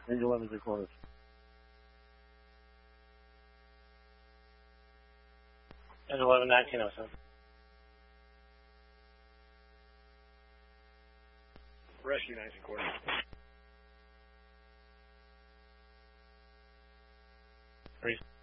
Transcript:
Range 11 3/4. Range 11 1907. Rescue 19 quarters. Breeze.